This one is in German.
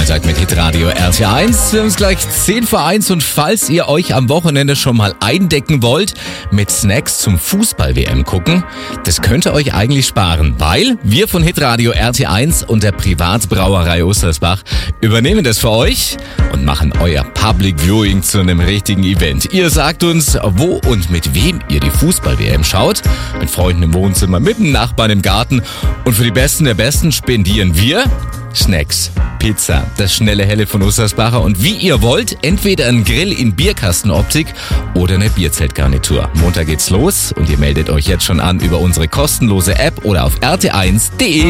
Freitag mit Hitradio RT1. Wir haben es gleich 10 vor 1 und falls ihr euch am Wochenende schon mal eindecken wollt mit Snacks zum Fußball-WM gucken, das könnt ihr euch eigentlich sparen, weil wir von Hitradio RT1 und der Privatbrauerei Ostersbach übernehmen das für euch und machen euer Public Viewing zu einem richtigen Event. Ihr sagt uns, wo und mit wem ihr die Fußball-WM schaut. Mit Freunden im Wohnzimmer, mit dem Nachbarn im Garten. Und für die Besten der Besten spendieren wir Snacks, Pizza, das schnelle Helle von Ostersbacher und wie ihr wollt, entweder ein Grill in Bierkastenoptik oder eine Bierzeltgarnitur. Montag geht's los und ihr meldet euch jetzt schon an über unsere kostenlose App oder auf rt1.de.